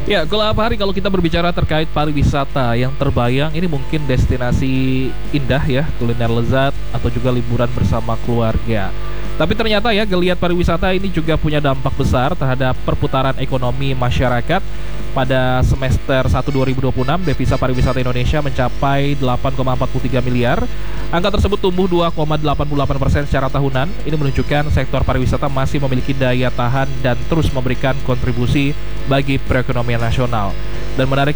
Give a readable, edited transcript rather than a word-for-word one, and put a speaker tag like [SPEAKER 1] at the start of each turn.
[SPEAKER 1] Ya, kalau hari kalau kita berbicara terkait pariwisata yang terbayang ini mungkin destinasi indah ya, kuliner lezat atau juga liburan bersama keluarga. Tapi ternyata ya, geliat pariwisata ini juga punya dampak besar terhadap perputaran ekonomi masyarakat. Pada semester 1 2026, devisa pariwisata Indonesia mencapai 8,43 miliar. Angka tersebut tumbuh 2,88% secara tahunan. Ini menunjukkan sektor pariwisata masih memiliki daya tahan dan terus memberikan kontribusi bagi perekonomian nasional. Dan menarik